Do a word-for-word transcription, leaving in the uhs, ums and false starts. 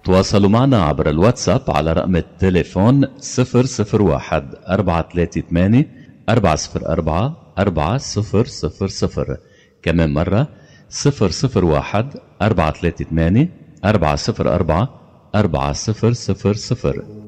تواصلوا معنا عبر الواتساب على رقم التليفون صفر صفر واحد أربعة ثلاثة ثمانية أربعة صفر أربعة أربعة صفر صفر صفر. كمان مرة صفر صفر واحد أربعة ثلاثة ثمانية أربعة صفر أربعة أربعة صفر صفر صفر.